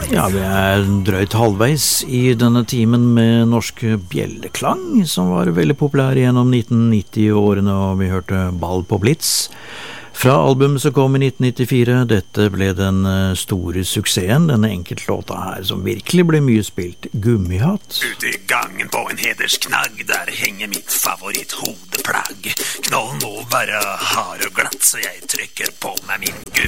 Ja, vi drøyt halvveis i denne timen med norske bjelleklang, som var veldig populær gjennom 1990-årene, og vi hørte Ball på Blitz. Fra albumet som kom i 1994, dette ble den store suksessen, denne enkeltlåta her, som virkelig ble mye spilt, Gummihatt. Ute i gangen på en hedersknagg, der henger mitt favoritt-hodeplagg. Knollen må være hard og glatt, så jeg trykker på meg min